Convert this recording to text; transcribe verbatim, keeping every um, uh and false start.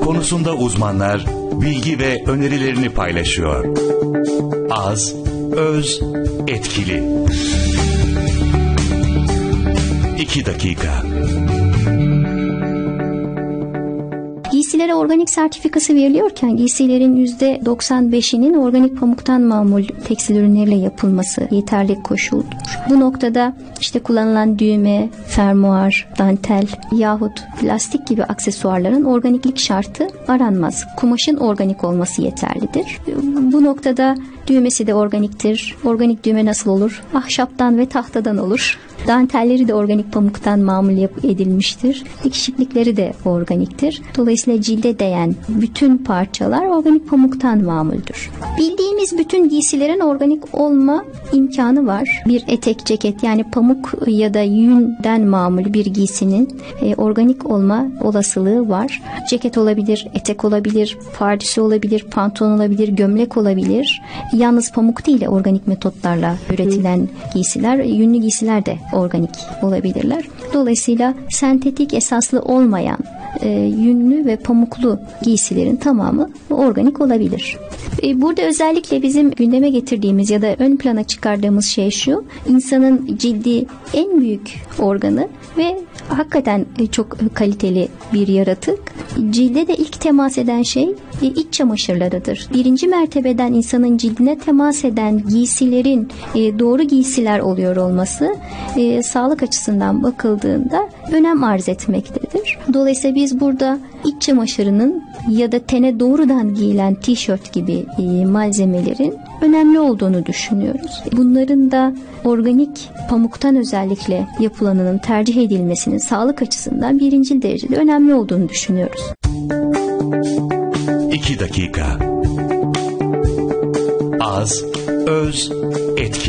konusunda uzmanlar bilgi ve önerilerini paylaşıyor. Az, öz, etkili. İki dakika. Giysilere organik sertifikası veriliyorken giysilerin yüzde doksan beşinin organik pamuktan mamul tekstil ürünleriyle yapılması yeterli koşuldur. Bu noktada işte kullanılan düğme, fermuar, dantel yahut plastik gibi aksesuarların organiklik şartı aranmaz. Kumaşın organik olması yeterlidir. Bu noktada düğmesi de organiktir. Organik düğme nasıl olur? Ahşaptan ve tahtadan olur. Dantelleri de organik pamuktan mamul edilmiştir. Dikişiklikleri de organiktir. Dolayısıyla cilde değen bütün parçalar organik pamuktan mamuldür. Bildiğimiz bütün giysilerin organik olma imkanı var. Bir etek, ceket yani pamuk ya da yünden mamul bir giysinin e, organik olma olasılığı var. Ceket olabilir, etek olabilir, pardösü olabilir, pantolon olabilir, gömlek olabilir. Yalnız pamuk değil, organik metotlarla üretilen giysiler, yünlü giysiler de organik olabilirler. Dolayısıyla sentetik esaslı olmayan e, yünlü ve pamuklu giysilerin tamamı organik olabilir. E, burada özellikle bizim gündeme getirdiğimiz ya da ön plana çıkardığımız şey şu: insanın cildi en büyük organı ve hakikaten çok kaliteli bir yaratık. Cilde de ilk temas eden şey iç çamaşırlarıdır. Birinci mertebeden insanın cildine temas eden giysilerin doğru giysiler oluyor olması sağlık açısından bakıldığında önem arz etmektedir. Dolayısıyla biz burada iç çamaşırının ya da tene doğrudan giyilen tişört gibi malzemelerin önemli olduğunu düşünüyoruz. Bunların da organik pamuktan özellikle yapılanının tercih edilmesinin sağlık açısından birinci derecede önemli olduğunu düşünüyoruz. İki dakika. Az, öz, etkili.